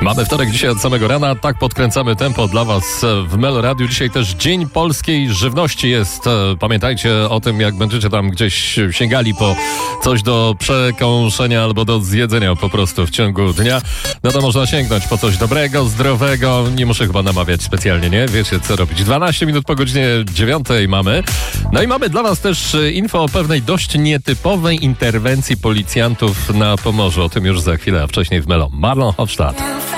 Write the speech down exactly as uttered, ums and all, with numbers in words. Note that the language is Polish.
Mamy wtorek dzisiaj od samego rana, tak podkręcamy tempo dla Was w Melo Radio. Dzisiaj też Dzień Polskiej Żywności jest. Pamiętajcie o tym, jak będziecie tam gdzieś sięgali po coś do przekąszenia albo do zjedzenia po prostu w ciągu dnia. No to można sięgnąć po coś dobrego, zdrowego. Nie muszę chyba namawiać specjalnie, nie? Wiecie, co robić. dwanaście minut po godzinie dziewiątej mamy. No i mamy dla Was też info o pewnej dość nietypowej interwencji policjantów na Pomorzu. O tym już za chwilę, a wcześniej w Melo. Marlon Hofstadt.